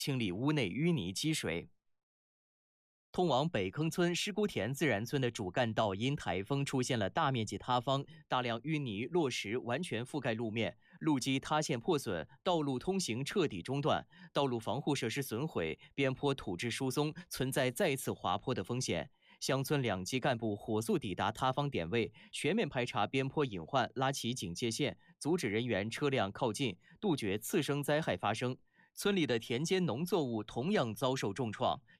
清理屋内淤泥积水。通往北坑村狮姑田自然村的主干道因台风出现了大面积塌方，大量淤泥落石完全覆盖路面，路基塌陷破损，道路通行彻底中断，道路防护设施损毁，边坡土质疏松，存在再次滑坡的风险。乡村2级干部火速抵达塌方点位，全面排查边坡隐患，拉起警戒线，阻止人员车辆靠近，杜绝次生灾害发生。村里的田间农作物同样遭受重创，